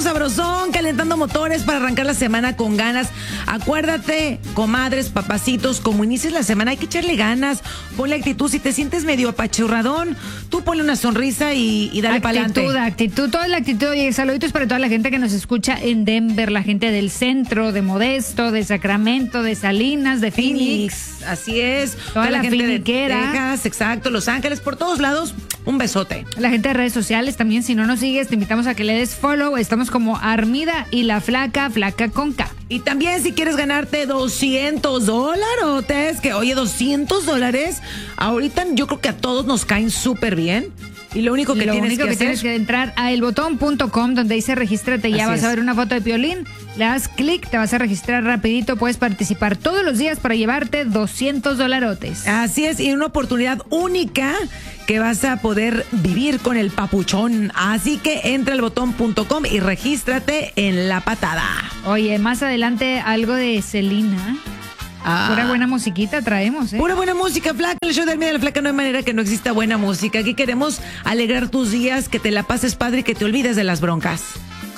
sabrosón, calentando motores para arrancar la semana con ganas. Acuérdate, comadres, papacitos, como inicies la semana hay que echarle ganas, ponle actitud. Si te sientes medio apachurradón, tú ponle una sonrisa y dale para adelante. Actitud, toda la actitud. Y saluditos para toda la gente que nos escucha en Denver, la gente del centro, de Modesto, de Sacramento, de Salinas, de Phoenix. Así es. Toda la gente finiquera. de Texas, exacto, Los Ángeles, por todos lados, un besote. La gente de redes sociales también, si no nos sigues, te invitamos a que le des follow. Estamos como Armida y la Flaca con K. Y también si quieres ganarte $200, que oye, $200, ahorita yo creo que a todos nos caen súper bien. Y lo único que tienes que entrar a elbotón.com, donde dice regístrate, ya vas a ver una foto de Piolín, le das clic, te vas a registrar rapidito, puedes participar todos los días para llevarte $200. Así es, y una oportunidad única que vas a poder vivir con el papuchón. Así que entra al botón.com y regístrate en la patada. Oye, más adelante algo de Selena. Pura buena musiquita traemos, ¿eh? Pura buena música, Flaca. El show de Armida de la Flaca, no hay manera que no exista buena música. Aquí queremos alegrar tus días, que te la pases padre y que te olvides de las broncas.